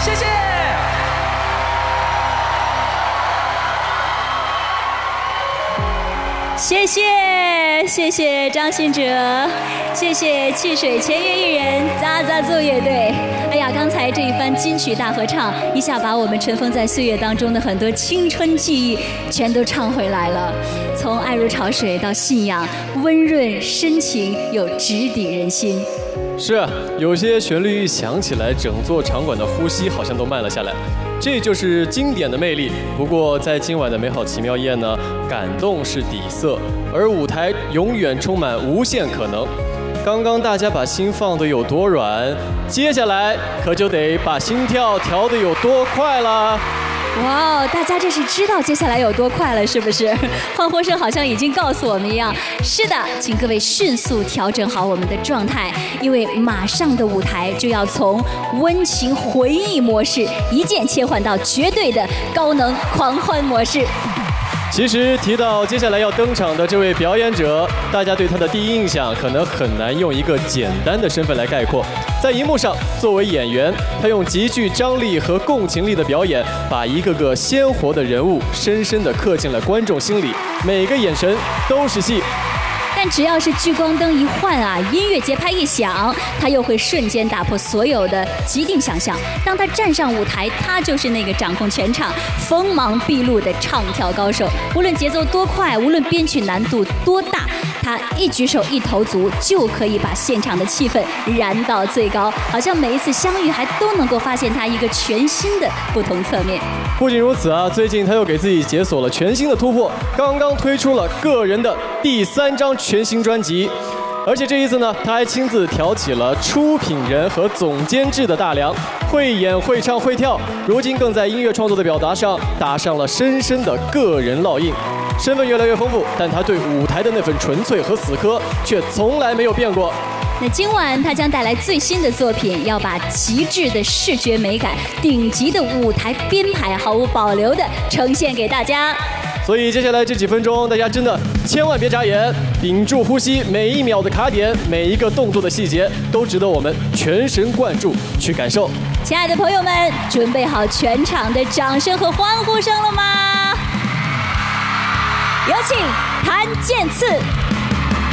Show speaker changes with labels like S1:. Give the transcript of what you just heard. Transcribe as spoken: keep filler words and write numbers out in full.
S1: 谢谢。
S2: 谢谢谢谢张信哲，谢谢汽水签约艺人渣渣做乐队。哎呀，刚才这一番金曲大合唱，一下把我们尘封在岁月当中的很多青春记忆全都唱回来了。从爱如潮水到信仰，温润深情又直抵人心。
S3: 是啊，有些旋律一响起来，整座场馆的呼吸好像都慢了下来，这就是经典的魅力。不过在今晚的美好奇妙夜呢，感动是底色，而舞台永远充满无限可能。刚刚大家把心放得有多软，接下来可就得把心跳调得有多快了。
S2: 哇哦，大家这是知道接下来有多快了，是不是？欢呼声好像已经告诉我们一样。是的，请各位迅速调整好我们的状态，因为马上的舞台就要从温情回忆模式一键切换到绝对的高能狂欢模式。
S3: 其实提到接下来要登场的这位表演者，大家对他的第一印象可能很难用一个简单的身份来概括。在荧幕上，作为演员，他用极具张力和共情力的表演，把一个个鲜活的人物深深地刻进了观众心里，每个眼神都是戏。
S2: 但只要是聚光灯一换啊，音乐节拍一响，他又会瞬间打破所有的既定想象。当他站上舞台，他就是那个掌控全场、锋芒毕露的唱跳高手。无论节奏多快，无论编曲难度多大，他一举手一投足就可以把现场的气氛燃到最高，好像每一次相遇还都能够发现他一个全新的不同侧面。
S3: 不仅如此啊，最近他又给自己解锁了全新的突破，刚刚推出了个人的第三张全新专辑，而且这一次呢，他还亲自挑起了出品人和总监制的大梁，会演会唱会跳，如今更在音乐创作的表达上打上了深深的个人烙印。身份越来越丰富，但他对舞台的那份纯粹和死磕却从来没有变过。
S2: 那今晚他将带来最新的作品，要把极致的视觉美感、顶级的舞台编排毫无保留地呈现给大家。
S3: 所以接下来这几分钟，大家真的千万别眨眼，屏住呼吸，每一秒的卡点，每一个动作的细节，都值得我们全神贯注去感受。
S2: 亲爱的朋友们，准备好全场的掌声和欢呼声了吗？有请谭健次。